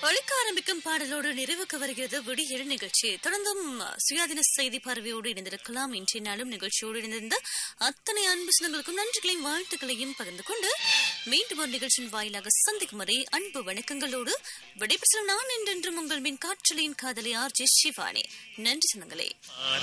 ஒழிக்க ஆரம்பிக்கும் பாடலோடு நிறைவுக்கு வருகிறது விடியல் நிகழ்ச்சி. தொடர்ந்தும் சுயாதீன செய்தி பார்வையோடு இணைந்திருக்கலாம். இன்றைய நாளும் நிகழ்ச்சியோடு இணைந்திருந்த அத்தனை அன்பு சொந்தங்களுக்கும் நன்றிகளையும் வாழ்த்துக்களையும் பகிர்ந்து கொண்டு மீண்டும் ஒரு நிகழ்ச்சியின் வாயிலாக சந்திக்கும் வரை அன்பு வணக்கங்களோடு விடைபெற்ற நான் என்றென்றும் உங்கள் மின் காற்றலின் காதலி RJ சிவானி. நன்றி சொந்தங்களே.